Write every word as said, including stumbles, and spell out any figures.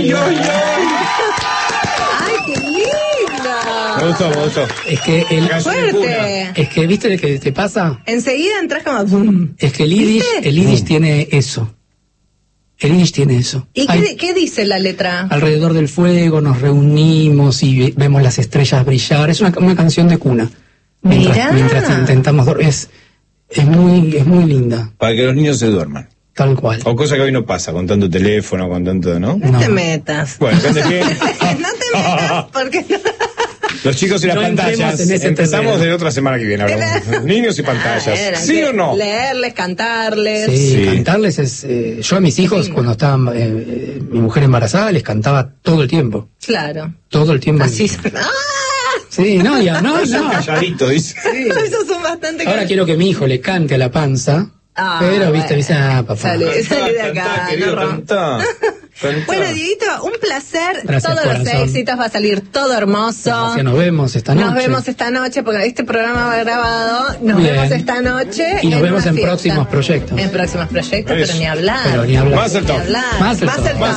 ay, ay! ¡Ay, qué linda! Me gustó, me gustó. Es que el ¡Fuerte! es que viste lo que te pasa. Enseguida entras como... boom. Es que el Yiddish, ¿Viste? el Yiddish tiene eso. El Yiddish tiene eso. ¿Y Hay- qué, qué dice la letra? alrededor del fuego nos reunimos y ve- vemos las estrellas brillar. Es una, una canción de cuna. Mientras, Mirá. mientras intentamos dormir. Es, es muy, es muy linda. Para que los niños se duerman. Tal cual. O cosa que hoy no pasa, con tanto teléfono, con tanto, ¿no? No, No. te metas. Bueno, depende de qué. No te metas porque no. Los chicos y las No entremos pantallas. en ese Empezamos terreno. de otra semana que viene. Hablamos. Niños y pantallas. Ah, era ¿Sí que o no? Leerles, cantarles. Sí, Sí. cantarles es... eh, yo a mis hijos, cuando estaban eh, eh, mi mujer embarazada, les cantaba todo el tiempo. Claro. Todo el tiempo. Así. ¡Ah! Sí, no, ya, no, no. Calladito, dice. Esos son bastante. Ahora quiero que mi hijo le cante a la panza. Ah, pero, viste, bueno. dice, ah, papá. Sale, sale de Cantá, acá. querido, no romp- cantá. Cantá. Bueno, Dieguito, un placer. Gracias, Todos los corazón. éxitos, va a salir todo hermoso. Gracias, nos vemos esta noche. Nos vemos esta noche, porque este programa va grabado. Nos Bien. vemos esta noche. Y nos vemos una en fiesta. próximos proyectos. En próximos proyectos, Eso. pero ni hablar. Pero ni hablar. Más el Ni top. hablar. Más el top. Más el top.